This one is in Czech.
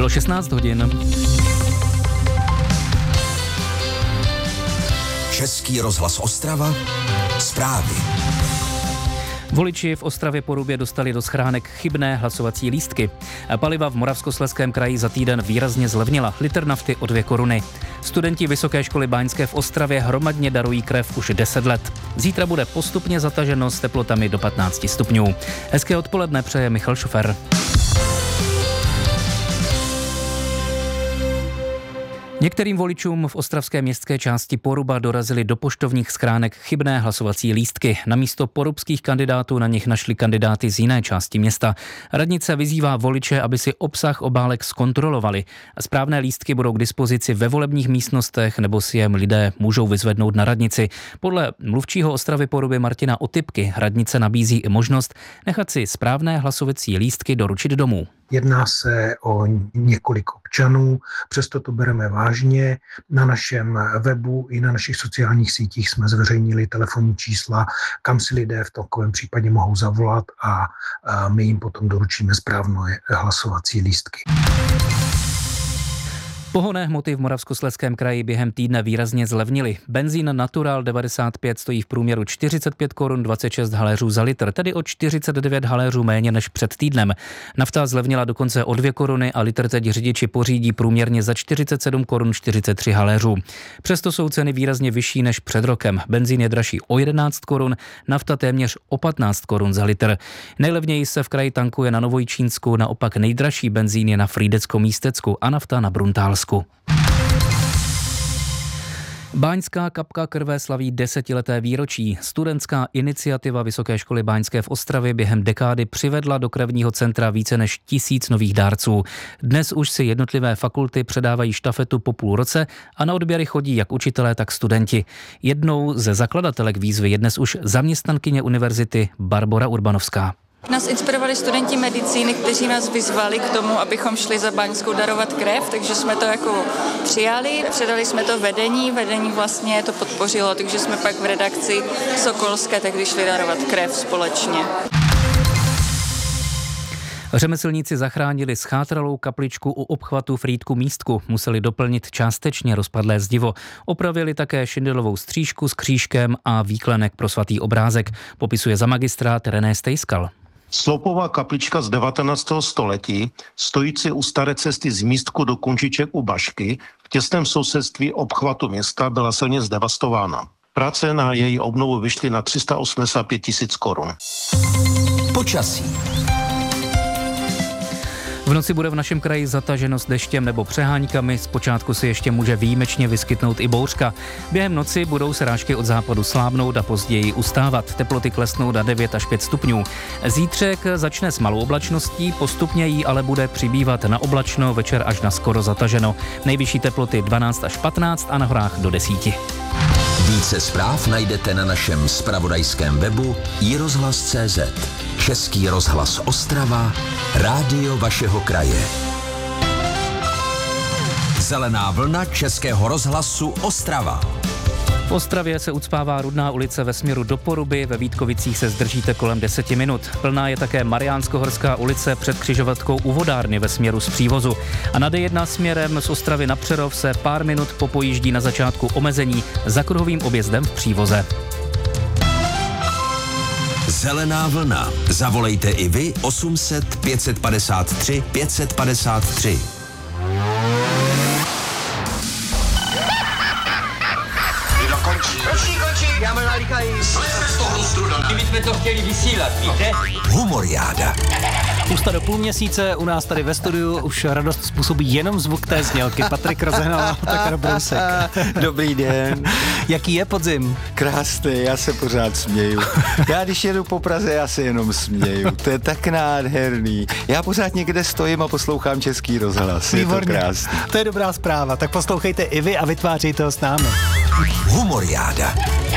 Bylo 16 hodin. Český rozhlas Ostrava, zprávy. Voliči v Ostravě Porubě dostali do schránek chybné hlasovací lístky. Paliva v Moravskoslezském kraji za týden výrazně zlevnila. Litr nafty o 2 koruny. Studenti Vysoké školy báňské v Ostravě hromadně darují krev už 10 let. Zítra bude postupně zataženo s teplotami do 15 stupňů. Hezké odpoledne přeje Michal Šofer. Některým voličům v ostravské městské části Poruba dorazily do poštovních schránek chybné hlasovací lístky. Namísto porubských kandidátů na nich našli kandidáty z jiné části města. Radnice vyzývá voliče, aby si obsah obálek zkontrolovali. Správné lístky budou k dispozici ve volebních místnostech nebo si je lidé můžou vyzvednout na radnici. Podle mluvčího Ostravy Poruby Martina Otypky radnice nabízí i možnost nechat si správné hlasovací lístky doručit domů. Jedná se o několik občanů, přesto to bereme vážně. Na našem webu i na našich sociálních sítích jsme zveřejnili telefonní čísla, kam si lidé v takovém případě mohou zavolat a my jim potom doručíme správné hlasovací lístky. Pohonné hmoty v Moravskoslezském kraji během týdne výrazně zlevnily. Benzín Natural 95 stojí v průměru 45 korun 26 haléřů za litr, tedy o 49 haléřů méně než před týdnem. Nafta zlevnila dokonce o 2 koruny a litr teď řidiči pořídí průměrně za 47 korun 43 haléřů. Přesto jsou ceny výrazně vyšší než před rokem. Benzín je dražší o 11 korun, nafta téměř o 15 korun za litr. Nejlevněji se v kraji tankuje na Novojčínsku, naopak nejdražší benzín je na Frýdecko-Místecku a nafta na Bruntálsku. Báňská kapka krve slaví 10leté výročí. Studentská iniciativa Vysoké školy báňské v Ostravě během dekády přivedla do krevního centra více než 1000 nových dárců. Dnes už si jednotlivé fakulty předávají štafetu po půl roce a na odběry chodí jak učitelé, tak studenti. Jednou ze zakladatelek výzvy je dnes už zaměstnankyně univerzity Barbora Urbanovská. Nás inspirovali studenti medicíny, kteří nás vyzvali k tomu, abychom šli za Báňskou darovat krev, takže jsme to jako přijali, předali jsme to vedení vlastně to podpořilo, takže jsme pak v redakci Sokolské tehdy šli darovat krev společně. Řemeslníci zachránili schátralou kapličku u obchvatu Frýdku Místku. Museli doplnit částečně rozpadlé zdivo. Opravili také šindelovou střížku s křížkem a výklenek pro svatý obrázek, popisuje za magistrát René Stejskal. Slopová kaplička z 19. století, stojící u staré cesty z Místku do Kunčiček u Bašky, v těsném sousedství obchvatu města, byla silně zdevastována. Práce na její obnovu vyšly na 385 000 korun. Počasí. V noci bude v našem kraji zataženo s deštěm nebo přeháňkami, zpočátku se ještě může výjimečně vyskytnout i bouřka. Během noci budou srážky od západu slábnout a později ustávat. Teploty klesnou na 9 až 5 stupňů. Zítřek začne s malou oblačností, postupně jí ale bude přibývat na oblačno, večer až na skoro zataženo. Nejvyšší teploty 12 až 15 a na horách do 10. Více zpráv najdete na našem zpravodajském webu iRozhlas.cz. Český rozhlas Ostrava, rádio vašeho kraje. Zelená vlna Českého rozhlasu Ostrava. V Ostravě se ucpává Rudná ulice ve směru do Poruby, ve Vítkovicích se zdržíte kolem 10 minut. Plná je také Mariánskohorská ulice před křižovatkou u vodárny ve směru z Přívozu. A na D1 směrem z Ostravy na Přerov se pár minut popojíždí na začátku omezení za kruhovým objezdem v Přívoze. Zelená vlna. Zavolejte i vy 800 553 553. Končí, já mám nalíkají. Kdybychom to chtěli vysílat, víte? Humoriáda. Pusta do půl měsíce, u nás tady ve studiu už radost způsobí jenom zvuk té znělky. Patrik Rozehnal, tak Brousek. Dobrý den. Jaký je podzim? Krásný, já se pořád směju. Já když jedu po Praze, já se jenom směju. To je tak nádherný. Já pořád někde stojím a poslouchám Český rozhlas. Výborně. Je to krásný. To je dobrá zpráva, tak poslouchejte i vy a vytvářejte ho s námi. Humoriáda.